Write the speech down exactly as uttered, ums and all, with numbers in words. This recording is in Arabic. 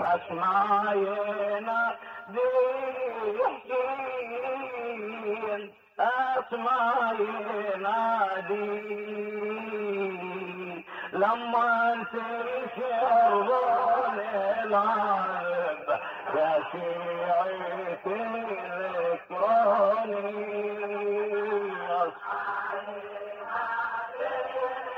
أسمع ينادي حسين أسمع ينادي لما تشربون العرب يا شيعة الإلكتروني